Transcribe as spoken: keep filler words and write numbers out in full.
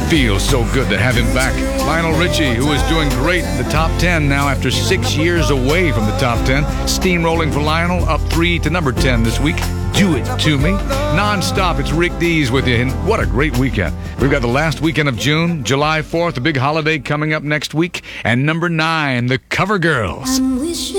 Feels so good to have him back. Lionel Richie, who is doing great in the top ten now after six years away from the top ten. Steamrolling for Lionel, up three to number ten this week. Do It To Me. Non-stop, it's Rick Dees with you, and what a great weekend. We've got the last weekend of June, July fourth, a big holiday coming up next week, and number nine, the Cover Girls. I'm wishing